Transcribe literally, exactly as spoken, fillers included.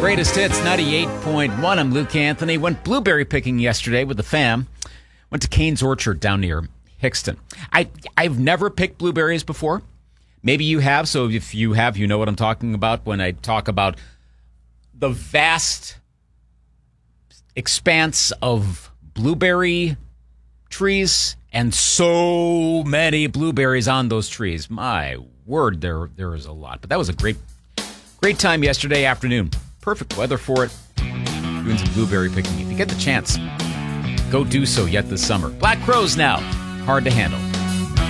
Greatest hits, ninety-eight point one. I'm Luke Anthony. Went blueberry picking yesterday with the fam. Went to Kane's Orchard down near Hickston. I, I've never picked blueberries before. Maybe you have, so if you have, you know what I'm talking about when I talk about the vast expanse of blueberry trees and so many blueberries on those trees. My word, there there is a lot. But that was a great, great time yesterday afternoon. Perfect weather for it. Doing some blueberry picking. If you get the chance, go do so yet this summer. Black Crowes now. Hard to handle.